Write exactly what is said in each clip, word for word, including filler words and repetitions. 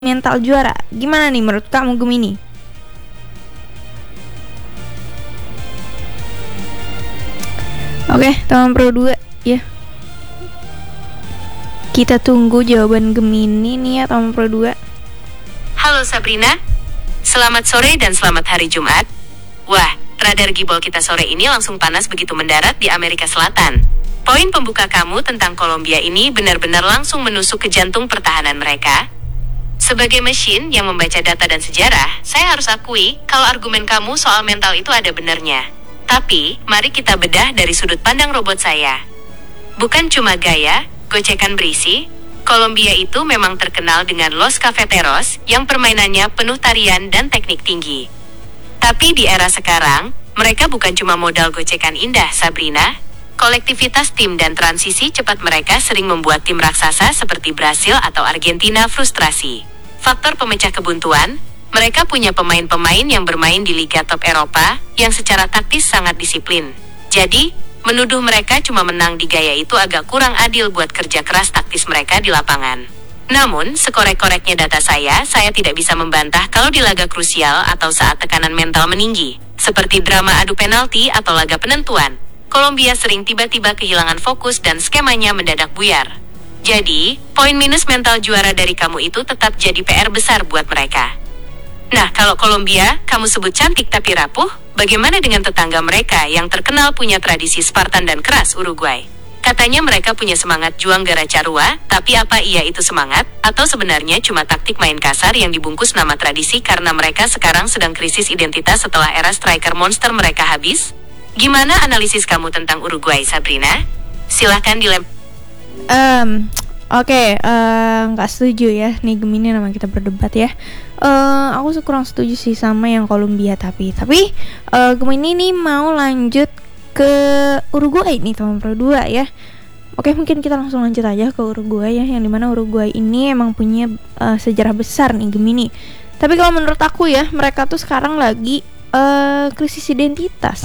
mental juara. Gimana nih menurut kamu Gemini? Oke, teman Pro dua ya. Kita tunggu jawaban Gemini nih ya teman Pro dua. Halo Sabrina, selamat sore dan selamat hari Jumat. Wah, radar gibol kita sore ini langsung panas begitu mendarat di Amerika Selatan. Poin pembuka kamu tentang Kolombia ini benar-benar langsung menusuk ke jantung pertahanan mereka. Sebagai mesin yang membaca data dan sejarah, saya harus akui kalau argumen kamu soal mental itu ada benarnya. Tapi, mari kita bedah dari sudut pandang robot saya. Bukan cuma gaya, gocekan berisi, Kolombia itu memang terkenal dengan Los Cafeteros yang permainannya penuh tarian dan teknik tinggi. Tapi di era sekarang, mereka bukan cuma modal gocekan indah, Sabrina. Kolektivitas tim dan transisi cepat mereka sering membuat tim raksasa seperti Brasil atau Argentina frustrasi. Faktor pemecah kebuntuan, mereka punya pemain-pemain yang bermain di Liga Top Eropa, yang secara taktis sangat disiplin. Jadi, menuduh mereka cuma menang di gaya itu agak kurang adil buat kerja keras taktis mereka di lapangan. Namun, sekorek-koreknya data saya, saya tidak bisa membantah kalau di laga krusial atau saat tekanan mental meninggi, seperti drama adu penalti atau laga penentuan, Kolombia sering tiba-tiba kehilangan fokus dan skemanya mendadak buyar. Jadi, poin minus mental juara dari kamu itu tetap jadi P R besar buat mereka. Nah, kalau Kolombia, kamu sebut cantik tapi rapuh, bagaimana dengan tetangga mereka yang terkenal punya tradisi Spartan dan keras, Uruguay? Katanya mereka punya semangat juang gara carua, tapi apa iya itu semangat? Atau sebenarnya cuma taktik main kasar yang dibungkus nama tradisi karena mereka sekarang sedang krisis identitas setelah era striker monster mereka habis? Gimana analisis kamu tentang Uruguay, Sabrina? Silahkan dilem... Um, Oke, okay, nggak uh, setuju ya. Nih Gemini nama kita berdebat ya. Uh, aku kurang setuju sih sama yang Kolombia tapi tapi uh, Gemini nih mau lanjut ke Uruguay nih teman Pro dua ya. Oke, mungkin kita langsung lanjut aja ke Uruguay ya, yang dimana Uruguay ini emang punya uh, sejarah besar nih Gemini. Tapi kalau menurut aku ya, mereka tuh sekarang lagi uh, krisis identitas.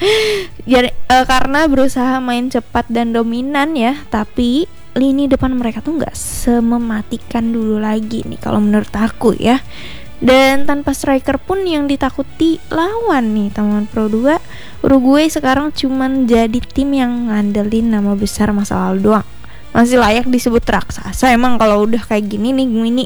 Jadi uh, karena berusaha main cepat dan dominan ya, tapi lini depan mereka tuh nggak semematikan dulu lagi nih kalau menurut aku ya. Dan tanpa striker pun yang ditakuti lawan nih teman Pro dua, Uruguay sekarang cuman jadi tim yang ngandelin nama besar masa lalu doang. Masih layak disebut raksasa emang kalau udah kayak gini nih Gemini.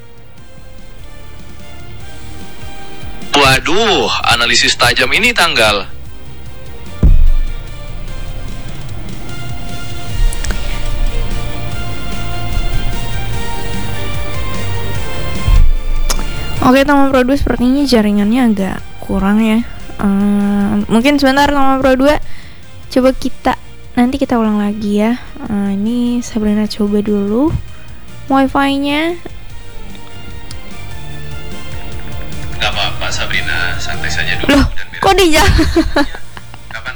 Waduh, analisis tajam ini tanggal. Oke teman Pro dua, sepertinya jaringannya agak kurang ya. uh, Mungkin sebentar teman Pro dua, coba kita nanti kita ulang lagi ya. uh, Ini Sabrina coba dulu wifi-nya. Gak apa-apa Sabrina, santai saja dulu. Loh, dan kok dijawab? Kapan?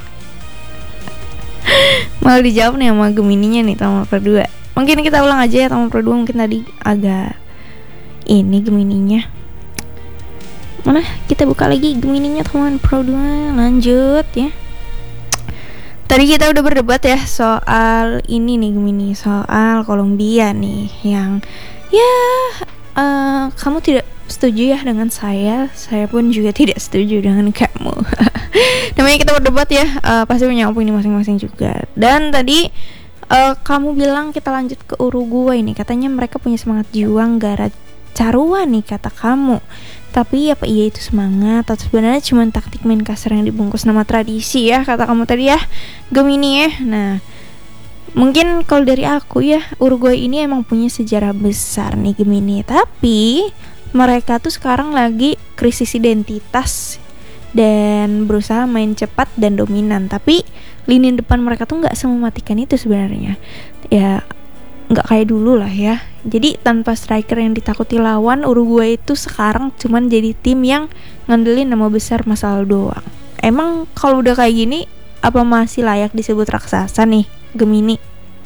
Malah dijawab nih sama Gemininya nih teman Pro dua. Mungkin kita ulang aja ya teman Pro dua, mungkin tadi agak ini Gemininya. Mana kita buka lagi Gemininya teman Pro dua, lanjut ya. Tadi kita udah berdebat ya soal ini nih Gemini, soal Kolombia nih yang ya uh, kamu tidak setuju ya dengan saya, saya pun juga tidak setuju dengan kamu. Namanya kita berdebat ya, uh, pasti punya opini masing-masing juga. Dan tadi uh, kamu bilang kita lanjut ke Uruguay nih, katanya mereka punya semangat juang gara carua nih kata kamu. Tapi apa iya itu semangat atau sebenarnya cuma taktik main kasar yang dibungkus nama tradisi ya, kata kamu tadi ya Gemini ya. Nah, mungkin kalau dari aku ya, Uruguay ini emang punya sejarah besar nih Gemini, tapi mereka tuh sekarang lagi krisis identitas dan berusaha main cepat dan dominan. Tapi lini depan mereka tuh nggak semematikan itu sebenarnya. Ya nggak kayak dulu lah ya. Jadi tanpa striker yang ditakuti lawan, Uruguay itu sekarang cuman jadi tim yang ngandelin nama besar masa lalu doang. Emang kalau udah kayak gini, apa masih layak disebut raksasa nih Gemini?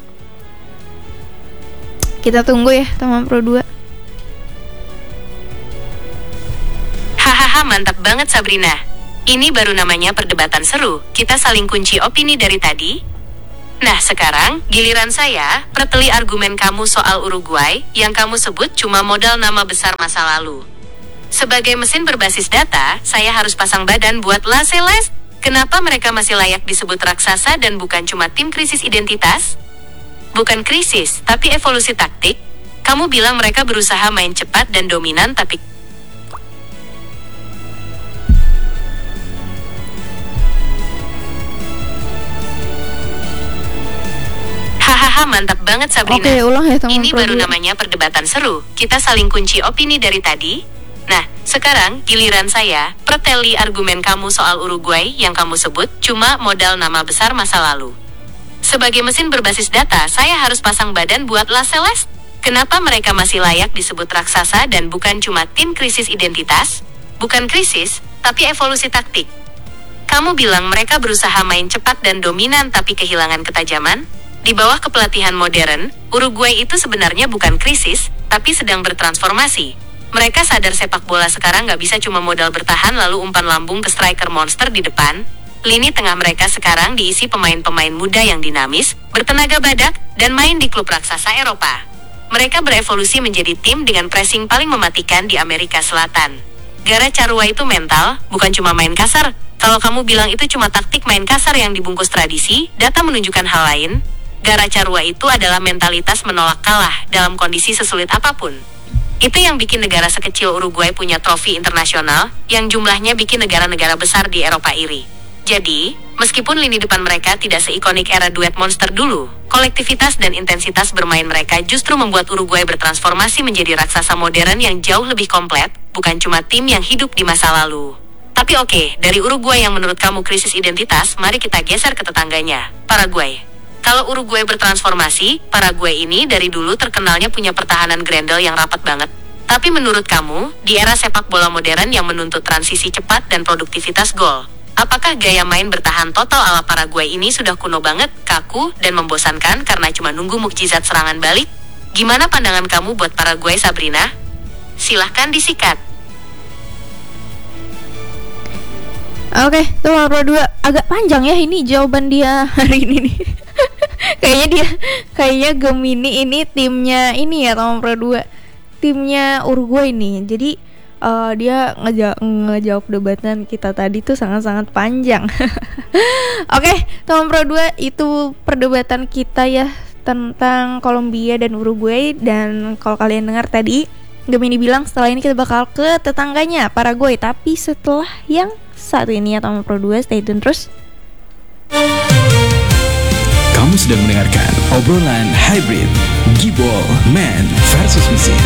Kita tunggu ya teman Pro dua. Hahaha, mantap banget Sabrina. Ini baru namanya perdebatan seru. Kita saling kunci opini dari tadi. Nah sekarang, giliran saya, preteli argumen kamu soal Uruguay, yang kamu sebut cuma modal nama besar masa lalu. Sebagai mesin berbasis data, saya harus pasang badan buat La Celeste. Kenapa mereka masih layak disebut raksasa dan bukan cuma tim krisis identitas? Bukan krisis, tapi evolusi taktik. Kamu bilang mereka berusaha main cepat dan dominan tapi... Hahaha, mantap banget Sabrina. Oke, ulang ya teman Ini Pro baru dua. namanya perdebatan seru. Kita saling kunci opini dari tadi. Nah, sekarang giliran saya, preteli argumen kamu soal Uruguay yang kamu sebut cuma modal nama besar masa lalu. Sebagai mesin berbasis data, saya harus pasang badan buat La Celeste. Kenapa mereka masih layak disebut raksasa dan bukan cuma tim krisis identitas? Bukan krisis, tapi evolusi taktik. Kamu bilang mereka berusaha main cepat dan dominan tapi kehilangan ketajaman? Di bawah kepelatihan modern, Uruguay itu sebenarnya bukan krisis, tapi sedang bertransformasi. Mereka sadar sepak bola sekarang nggak bisa cuma modal bertahan lalu umpan lambung ke striker monster di depan. Lini tengah mereka sekarang diisi pemain-pemain muda yang dinamis, bertenaga badak, dan main di klub raksasa Eropa. Mereka berevolusi menjadi tim dengan pressing paling mematikan di Amerika Selatan. Gara Charrua itu mental, bukan cuma main kasar. Kalau kamu bilang itu cuma taktik main kasar yang dibungkus tradisi, data menunjukkan hal lain. Gara Charrua itu adalah mentalitas menolak kalah dalam kondisi sesulit apapun. Itu yang bikin negara sekecil Uruguay punya trofi internasional, yang jumlahnya bikin negara-negara besar di Eropa iri. Jadi, meskipun lini depan mereka tidak seikonik era duet monster dulu, kolektivitas dan intensitas bermain mereka justru membuat Uruguay bertransformasi menjadi raksasa modern yang jauh lebih komplet, bukan cuma tim yang hidup di masa lalu. Tapi oke, dari Uruguay yang menurut kamu krisis identitas, mari kita geser ke tetangganya, Paraguay. Kalau Uruguay bertransformasi, Paraguay ini dari dulu terkenalnya punya pertahanan grendel yang rapat banget. Tapi menurut kamu, di era sepak bola modern yang menuntut transisi cepat dan produktivitas gol, apakah gaya main bertahan total ala Paraguay ini sudah kuno banget, kaku, dan membosankan karena cuma nunggu mukjizat serangan balik? Gimana pandangan kamu buat Paraguay, Sabrina? Silahkan disikat. Oke, teman Pro dua, agak panjang ya ini jawaban dia hari ini nih. Kayaknya dia kayaknya Gemini ini timnya ini ya teman Pro dua. Timnya Uruguay nih. Jadi uh, dia ngeja- ngejawab debatan kita tadi tuh sangat-sangat panjang. Oke, teman Pro dua, itu perdebatan kita ya tentang Kolombia dan Uruguay. Dan kalau kalian dengar tadi, Gemini bilang setelah ini kita bakal ke tetangganya Paraguay. Tapi setelah yang satu ini ya teman Pro dua, stay tune terus. Kamu sedang mendengarkan obrolan hybrid Gibol Man versus Mesin.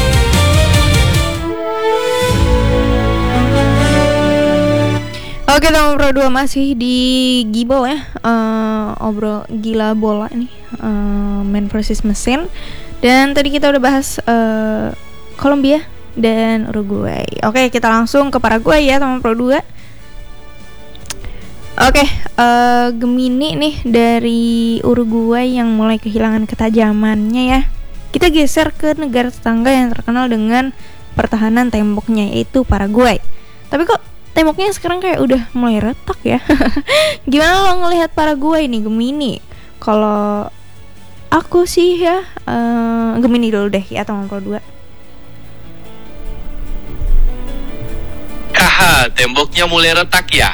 Oke teman Pro dua, masih di Gibol ya, uh, obrol gila bola nih, uh, Man versus Mesin. Dan tadi kita udah bahas uh, Kolombia dan Uruguay. Oke, kita langsung ke Paraguay ya teman Pro dua. Oke, uh, Gemini nih dari Uruguay yang mulai kehilangan ketajamannya ya. Kita geser ke negara tetangga yang terkenal dengan pertahanan temboknya, yaitu Paraguay. Tapi kok temboknya sekarang kayak udah mulai retak ya. Gimana lo ngelihat Paraguay nih, Gemini? Kalau aku sih ya, uh, Gemini dulu deh ya teman Pro dua. Haha, temboknya mulai retak ya?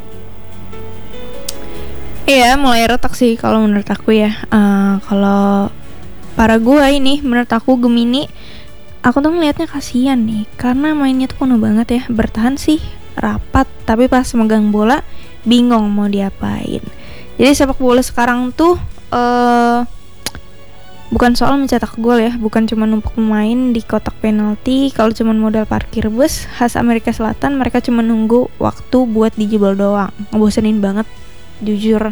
Iya, mulai retak sih kalau menurut aku ya. Uh, kalau Paraguay ini menurut aku Gemini, aku tuh ngelihatnya kasihan nih, karena mainnya tuh kuno banget ya. Bertahan sih rapat, tapi pas megang bola bingung mau diapain. Jadi sepak bola sekarang tuh uh, bukan soal mencetak gol ya, bukan cuma numpuk pemain di kotak penalti. Kalau cuma modal parkir bus khas Amerika Selatan, mereka cuma nunggu waktu buat dijebol doang. Ngebosenin banget, jujur.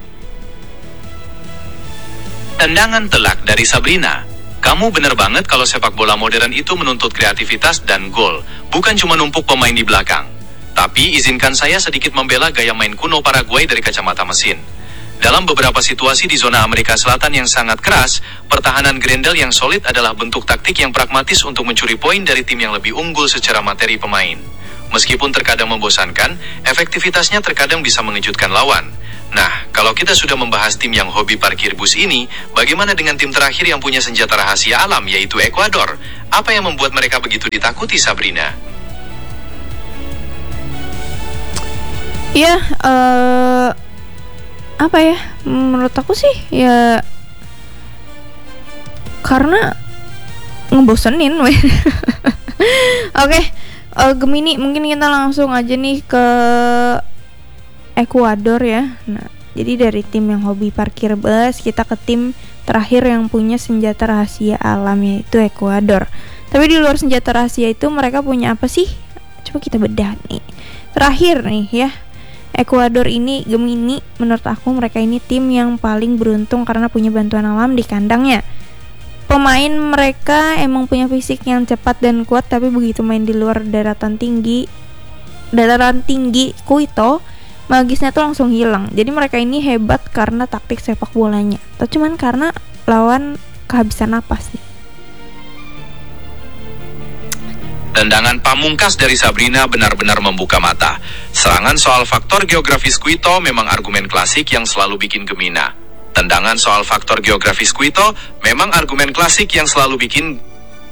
Tendangan telak dari Sabrina. Kamu bener banget kalau sepak bola modern itu menuntut kreativitas dan gol, bukan cuma numpuk pemain di belakang. Tapi izinkan saya sedikit membela gaya main kuno Paraguay dari kacamata mesin. Dalam beberapa situasi di zona Amerika Selatan yang sangat keras, pertahanan grendel yang solid adalah bentuk taktik yang pragmatis untuk mencuri poin dari tim yang lebih unggul secara materi pemain. Meskipun terkadang membosankan, efektivitasnya terkadang bisa mengejutkan lawan. Nah, kalau kita sudah membahas tim yang hobi parkir bus ini, bagaimana dengan tim terakhir yang punya senjata rahasia alam, yaitu Ekuador? Apa yang membuat mereka begitu ditakuti, Sabrina? Ya, uh, apa ya? Menurut aku sih ya karena ngebosenin, weh. Oke, okay, uh, Gemini, mungkin kita langsung aja nih ke Ekuador ya. Nah, jadi dari tim yang hobi parkir bus, kita ke tim terakhir yang punya senjata rahasia alam, yaitu Ekuador. Tapi di luar senjata rahasia itu mereka punya apa sih? Coba kita bedah nih. Terakhir nih ya, Ekuador ini, Gemini, menurut aku mereka ini tim yang paling beruntung karena punya bantuan alam di kandangnya. Pemain mereka emang punya fisik yang cepat dan kuat, tapi begitu main di luar daratan tinggi, dataran tinggi Quito, magisnya tuh langsung hilang. Jadi mereka ini hebat karena taktik sepak bolanya, atau cuman karena lawan kehabisan napas nih. Tendangan pamungkas dari Sabrina benar-benar membuka mata. Serangan soal faktor geografis Quito memang argumen klasik yang selalu bikin Gemina. Tendangan soal faktor geografis Quito memang argumen klasik yang selalu bikin...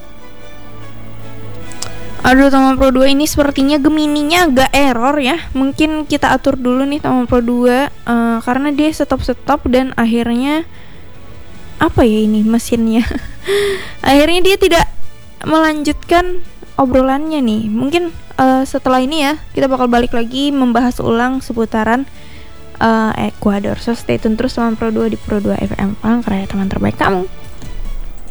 Aduh, Taman Pro dua ini sepertinya Gemininya agak error ya. Mungkin kita atur dulu nih Taman Pro dua, uh, karena dia stop-stop dan akhirnya apa ya ini mesinnya. Akhirnya dia tidak melanjutkan obrolannya nih. Mungkin uh, setelah ini ya kita bakal balik lagi membahas ulang seputaran uh, Ekuador. So stay tune terus Taman Pro dua di Pro dua F M, karya teman terbaik kamu.